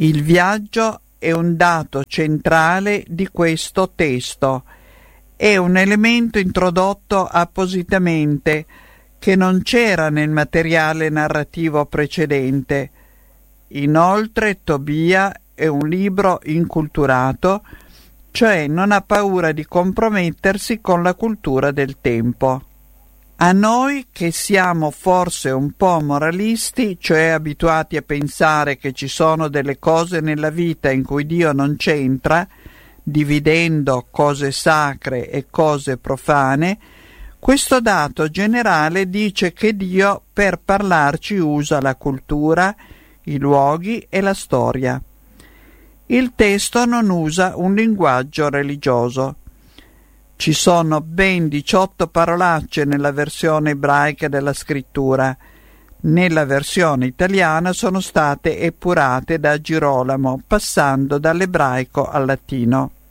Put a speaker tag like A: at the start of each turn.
A: Il viaggio è un dato centrale di questo testo. È un elemento introdotto appositamente che non c'era nel materiale narrativo precedente. Inoltre Tobia è un libro inculturato, cioè non ha paura di compromettersi con la cultura del tempo. A noi che siamo forse un po' moralisti, cioè abituati a pensare che ci sono delle cose nella vita in cui Dio non c'entra, dividendo cose sacre e cose profane, questo dato generale dice che Dio per parlarci usa la cultura, i luoghi e la storia. Il testo non usa un linguaggio religioso. Ci sono ben 18 parolacce nella versione ebraica della scrittura. Nella versione italiana sono state epurate da Girolamo, passando dall'ebraico al latino.